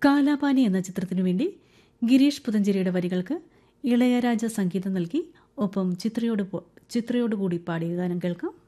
കാലാപാനി എന്ന ചിത്രത്തിനു വേണ്ടി ഗിരീഷ് പുതഞ്ചേരിയുടെ വരികൾക്ക് ഇളയരാജ സംഗീതം നൽകി ഒപ്പം ചിത്രയോടുകൂടി പാടിയ ഗാനം കേൾക്കാം.